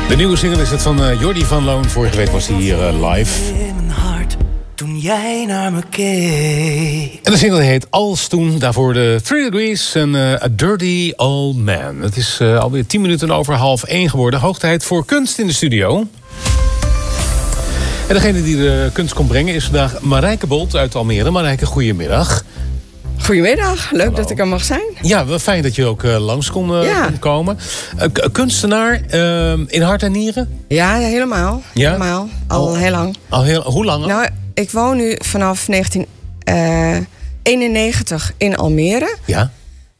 De nieuwe single is het van Jordi van Loon. Vorige week was hij hier live. In mijn hart toen jij naar me keek. En de single heet Als Toen. Daarvoor de 3 Degrees en A Dirty Old Man. Het is alweer 10 minuten over 12:30 geworden. Hoog tijd voor kunst in de studio. En degene die de kunst komt brengen is vandaag Marijke Bolt uit Almere. Marijke, goedemiddag. Goedemiddag, leuk Hallo. dat ik er mag zijn. Ja, wel fijn dat je ook langs kon komen. Kunstenaar in hart en nieren? Ja, helemaal. Ja? Helemaal. Al heel lang. Hoe lang? Nou, ik woon nu vanaf 1991 in Almere. Ja.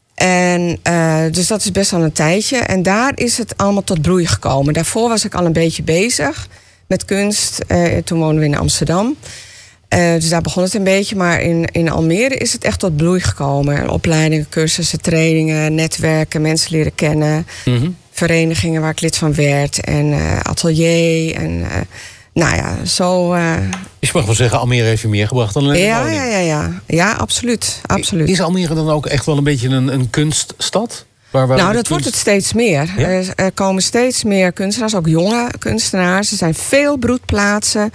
En dus dat is best wel een tijdje. En daar is het allemaal tot bloei gekomen. Daarvoor was ik al een beetje bezig met kunst. Toen woonden we in Amsterdam. Dus daar begon het een beetje. Maar in Almere is het echt tot bloei gekomen. Opleidingen, cursussen, trainingen, netwerken, mensen leren kennen. Verenigingen waar ik lid van werd. En atelier. En nou ja, zo... Je mag wel zeggen, Almere heeft je meer gebracht dan alleen de woning. Ja, absoluut. Is Almere dan ook echt wel een beetje een kunststad? Nou, dat wordt het steeds meer. Ja? Er komen steeds meer kunstenaars, ook jonge kunstenaars. Er zijn veel broedplaatsen.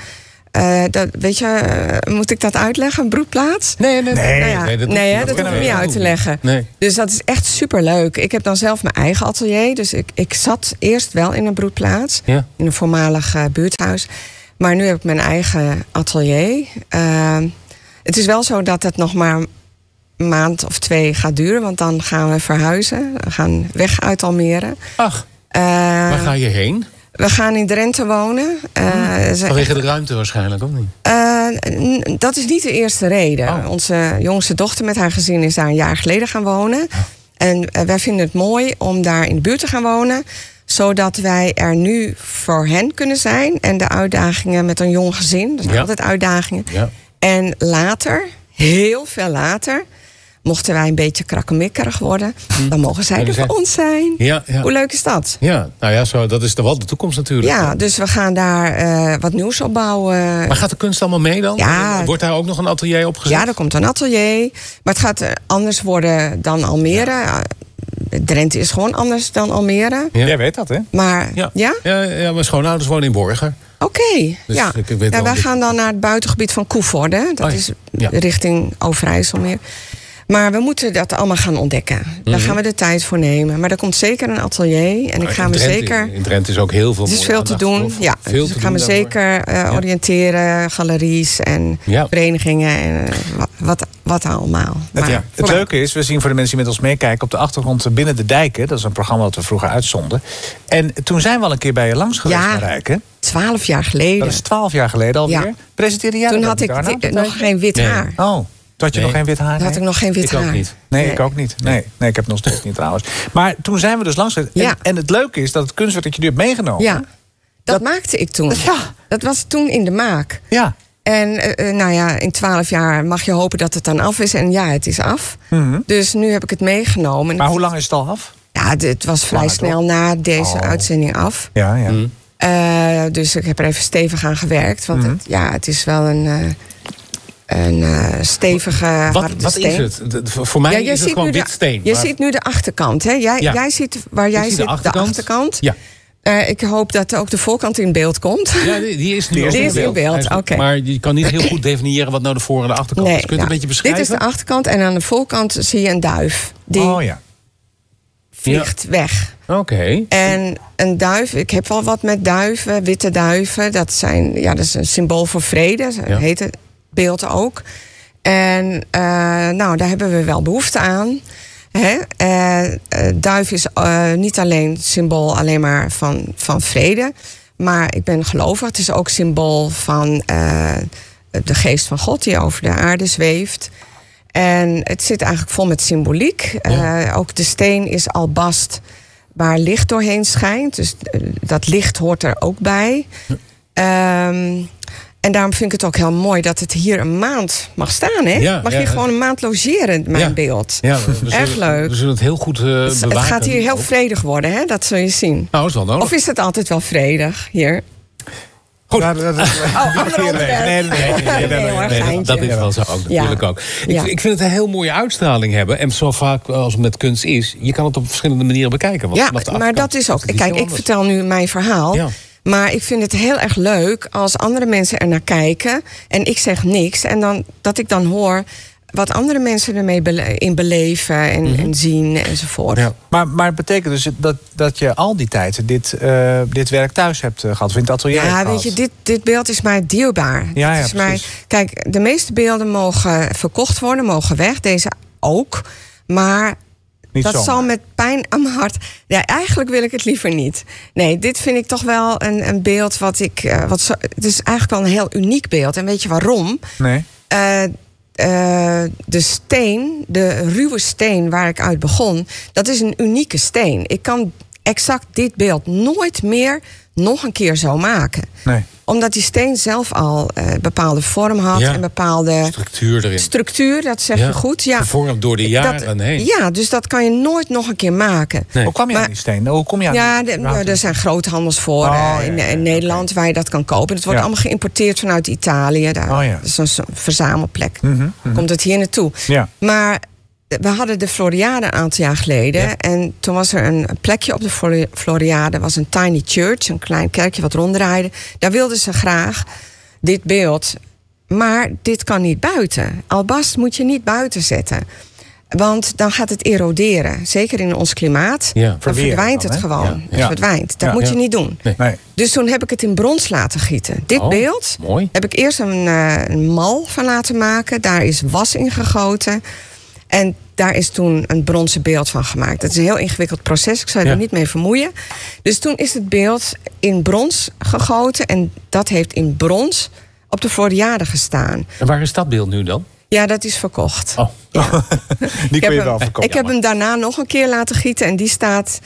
Weet je, moet ik dat uitleggen? Een broedplaats? Nee, dat hoef ik niet uit te leggen. Nee. Dus dat is echt superleuk. Ik heb dan zelf mijn eigen atelier. Dus ik zat eerst wel in een broedplaats. Ja. In een voormalig buurthuis. Maar nu heb ik mijn eigen atelier. Het is wel zo dat het nog maar een maand of 2 gaat duren. Want dan gaan we verhuizen. We gaan weg uit Almere. Ach, waar ga je heen? We gaan in Drenthe wonen. Vanwege de ruimte waarschijnlijk, of niet? Dat is niet de eerste reden. Oh. Onze jongste dochter met haar gezin is daar een jaar geleden gaan wonen. Oh. En wij vinden het mooi om daar in de buurt te gaan wonen. Zodat wij er nu voor hen kunnen zijn. En de uitdagingen met een jong gezin. Dat zijn altijd uitdagingen. Ja. En later, heel veel later... mochten wij een beetje krakkemikkerig worden... dan mogen zij er voor ons zijn. Ja. Hoe leuk is dat? Ja, nou ja, dat is wel de toekomst natuurlijk. Ja, dus we gaan daar wat nieuws opbouwen. Maar gaat de kunst allemaal mee dan? Ja. Wordt daar ook nog een atelier opgezet? Ja, er komt een atelier. Maar het gaat anders worden dan Almere. Ja. Drenthe is gewoon anders dan Almere. Ja. Jij weet dat, hè? Maar, ja? Ja, mijn schoonouders wonen in Borger. Oké, dus ja. Wij gaan dan naar het buitengebied van Koevoorde. Dat is richting Overijssel meer. Maar we moeten dat allemaal gaan ontdekken. Daar gaan we de tijd voor nemen. Maar er komt zeker een atelier. En ik ga me zeker... In Drenthe is ook heel veel. Er is veel te doen. Ja, dus ik ga me zeker oriënteren. Galeries en verenigingen. En wat allemaal. Het leuke is, we zien voor de mensen die met ons meekijken... op de achtergrond Binnen de Dijken. Dat is een programma dat we vroeger uitzonden. En toen zijn we al een keer bij je langs geweest, Marijke. 12 jaar geleden. Dat is 12 jaar geleden alweer. Ja. Presenteerde jij toen had ik nog geen wit haar. Oh. Toen had je nog geen wit haar? Toen had ik nog geen wit haar. Ook niet. Nee, ik ook niet. Nee, ik heb het nog steeds niet trouwens. Maar toen zijn we dus langs geweest. Ja. En het leuke is dat het kunstwerk dat je nu hebt meegenomen... Ja, dat maakte ik toen. Ja. Dat was toen in de maak. Ja. En in 12 jaar mag je hopen dat het dan af is. En ja, het is af. Dus nu heb ik het meegenomen. Maar hoe lang is het al af? Ja, het was vrij snel na deze uitzending af. Ja. Dus ik heb er even stevig aan gewerkt. Want het is wel een stevige harde wat steen. Is het? Voor mij is het gewoon wit steen. Je ziet nu de achterkant. Hè? Jij ziet waar jij zit, de achterkant. Ja. Ik hoop dat ook de voorkant in beeld komt. Ja, die is nu in beeld. Okay. Maar je kan niet heel goed definiëren wat nou de voor- en de achterkant is. Kun je het een beetje beschrijven? Dit is de achterkant en aan de voorkant zie je een duif. Die vliegt weg. Oké. En een duif, ik heb wel wat met duiven, witte duiven. Dat is een symbool voor vrede, heet het beeld ook. En daar hebben we wel behoefte aan. Duif is niet alleen symbool alleen maar van vrede. Maar ik ben gelovig. Het is ook symbool van de geest van God die over de aarde zweeft. En het zit eigenlijk vol met symboliek. Ook de steen is albast waar licht doorheen schijnt. Dus dat licht hoort er ook bij. En daarom vind ik het ook heel mooi dat het hier een maand mag staan. Hè? Mag je gewoon een maand logeren, mijn beeld. Ja, echt leuk. We zullen het heel goed bewaken. Het gaat hier heel vredig worden, hè? Dat zul je zien. Nou, is wel nodig. Of is het altijd wel vredig hier? Goed. Ander onderwerp. Nee, dat is wel zo ook natuurlijk ook. Ik vind het een heel mooie uitstraling hebben. En zo vaak als het met kunst is, je kan het op verschillende manieren bekijken. Want maar dat is ook. Kijk, ik vertel nu mijn verhaal. Ja. Maar ik vind het heel erg leuk als andere mensen er naar kijken en ik zeg niks. En dat ik dan hoor wat andere mensen ermee in beleven en zien enzovoort. Ja. Maar het betekent dus dat je al die tijd dit werk thuis hebt gehad, of in het atelier hebt gehad? Weet je, dit beeld is mij dierbaar. Ja, kijk, de meeste beelden mogen verkocht worden, mogen weg. Deze ook. Maar dat zal met pijn aan mijn hart. Ja, eigenlijk wil ik het liever niet. Nee, dit vind ik toch wel een beeld het is eigenlijk wel een heel uniek beeld. En weet je waarom? Nee. De steen, de ruwe steen waar ik uit begon, dat is een unieke steen. Ik kan exact dit beeld nooit meer nog een keer zo maken. Nee. Omdat die steen zelf al bepaalde vorm had en bepaalde structuur erin. Structuur, dat zeg je goed. Ja. Gevormd door de jaren heen. Ja, dus dat kan je nooit nog een keer maken. Nee. Hoe kwam je aan die steen? Hoe kom je aan er zijn groothandelsvoren in Nederland waar je dat kan kopen. Het wordt allemaal geïmporteerd vanuit Italië. Dat is een verzamelplek. Komt het hier naartoe. Ja. Maar we hadden de Floriade een aantal jaar geleden. Ja. En toen was er een plekje op de Floriade. Was een tiny church, een klein kerkje wat ronddraaide. Daar wilden ze graag dit beeld. Maar dit kan niet buiten. Albast moet je niet buiten zetten. Want dan gaat het eroderen. Zeker in ons klimaat. Ja. Dan verdwijnt het gewoon. Ja. Het verdwijnt. Dat moet je niet doen. Nee. Dus toen heb ik het in brons laten gieten. Dit beeld heb ik eerst een mal van laten maken. Daar is was in gegoten. En daar is toen een bronzen beeld van gemaakt. Dat is een heel ingewikkeld proces. Ik zou je er niet mee vermoeien. Dus toen is het beeld in brons gegoten. En dat heeft in brons op de Floriade gestaan. En waar is dat beeld nu dan? Ja, dat is verkocht. Oh. Ja. Die kun je wel verkopen. Ik heb hem daarna nog een keer laten gieten. En die staat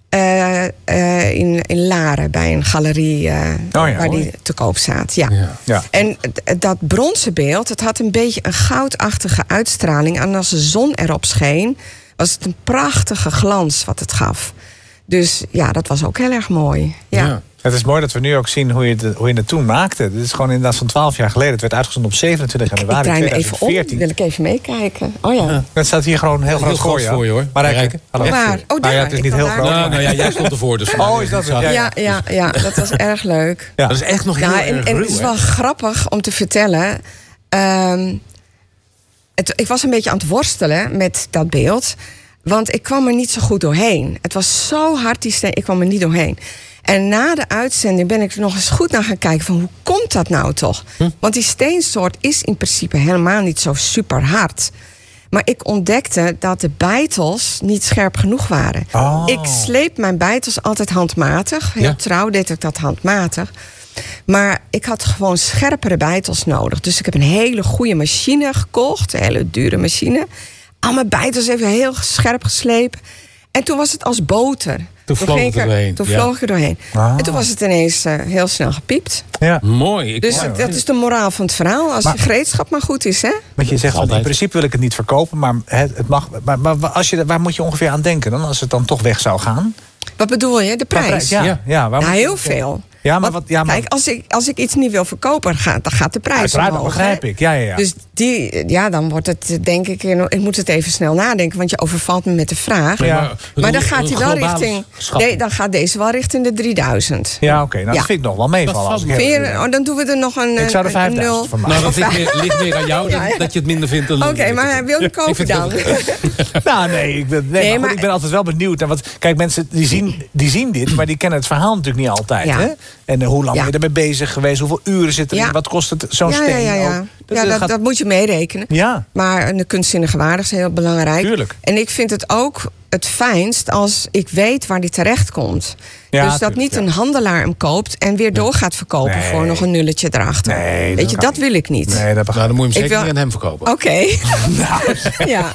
in Laren bij een galerie waar die te koop staat. Ja. En dat bronzen beeld, het had een beetje een goudachtige uitstraling. En als de zon erop scheen, was het een prachtige glans wat het gaf. Dus ja, dat was ook heel erg mooi. Ja. Het is mooi dat we nu ook zien hoe je het toen maakte. Dit is gewoon inderdaad van 12 jaar geleden. Het werd uitgezonden op 27 januari 2014. Even om, wil ik even meekijken. Oh ja. Dat staat hier gewoon heel groot voor je hoor. Maar waar? Oh, daar. het is niet heel groot. Nou ja, jij stond ervoor. Dus is dat het? Ja, dat was erg leuk. Ja. Dat is echt nog heel erg en het is wel grappig om te vertellen. Ik was een beetje aan het worstelen met dat beeld. Want ik kwam er niet zo goed doorheen. Het was zo hard, die steen. Ik kwam er niet doorheen. En na de uitzending ben ik er nog eens goed naar gaan kijken van hoe komt dat nou toch? Want die steensoort is in principe helemaal niet zo super hard. Maar ik ontdekte dat de beitels niet scherp genoeg waren. Ik sleep mijn beitels altijd handmatig. Heel trouw deed ik dat handmatig. Maar ik had gewoon scherpere beitels nodig. Dus ik heb een hele goede machine gekocht. Een hele dure machine. Al mijn beitels even heel scherp geslepen. En toen was het als boter. Toen vloog ik er doorheen. En toen was het ineens heel snel gepiept. Ja. Mooi. Dus dat is de moraal van het verhaal. Als je gereedschap maar goed is, hè? Want je zegt, in principe wil ik het niet verkopen, maar het mag. Maar waar moet je ongeveer aan denken dan, als het dan toch weg zou gaan? Wat bedoel je? De prijs? Heel veel. Ja, maar kijk, als ik iets niet wil verkopen, dan gaat de prijs omhoog. Dat begrijp ik. Ja. Dus dan wordt het, denk ik, ik moet het even snel nadenken, want je overvalt me met de vraag. Ja. Maar dan gaat hij wel richting. Dan gaat deze wel richting de 3000. Ja, oké. Nou, dat vind ik nog wel meevallen. Dan doen we er nog een. Ik zou er 5000 van maken. Nou, dat ligt meer aan jou dat je het minder vindt. Oké, maar hij wil je kopen dan? Nou, nee, ik ben altijd wel benieuwd. Kijk, mensen die zien dit, maar die kennen het verhaal natuurlijk niet altijd. Hè? En hoe lang ben je ermee bezig geweest? Hoeveel uren zit erin? Wat kost het zo'n steen? Dat moet je meerekenen. Ja. Maar de kunstzinnige waarde is heel belangrijk. Tuurlijk. En ik vind het ook het fijnst als ik weet waar die terecht komt. Ja, dus dat niet een handelaar hem koopt en weer door gaat verkopen voor nog een nulletje erachter. Nee, weet je, dat wil ik niet. Nee, dan moet je hem zeker niet aan hem verkopen. Oké. Ja.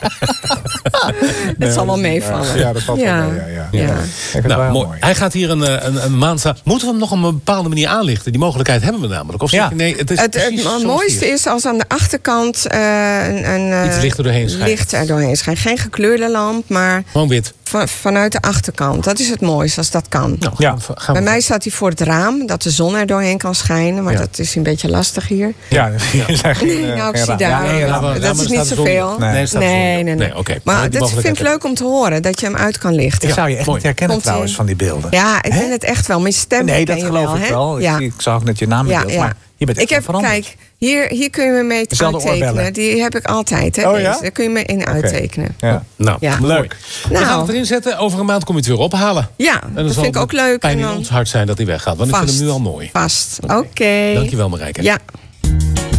Het zal wel meevallen. Ja, dat valt wel mee. Nou, mooi. Hij gaat hier een maand staan. Moeten we hem nog op een bepaalde manier aanlichten? Die mogelijkheid hebben we namelijk. Of zeg je, nee, het is het mooiste is als aan de achterkant iets licht er doorheen schijnt. Licht er doorheen schijnt. Geen gekleurde lamp, maar gewoon wit. Vanuit de achterkant. Dat is het mooiste als dat kan. Nou, bij mij staat hij voor het raam, dat de zon er doorheen kan schijnen. Maar dat is een beetje lastig hier. Ja, nou, ik zie daar. Dat is niet zoveel. Nee. Okay. Maar dat vind ik leuk om te horen, dat je hem uit kan lichten. Ik zou je echt niet herkennen trouwens van die beelden. Ja, ik ben het echt wel. Mijn stem nee, dat geloof ik wel. Ik zag ook net je naam in beeld. Maar je bent echt veranderd. Kijk, hier kun je me mee uittekenen. Die heb ik altijd. Hè, daar kun je me in uittekenen. Nou, leuk. We gaan het erin zetten. Over een maand kom je het weer ophalen. Ja, dat vind ik ook leuk. Pijn in ons hart zijn dat hij weggaat. Want ik vind hem nu al mooi. Vast. Oké. Dankjewel, Marijke. Ja.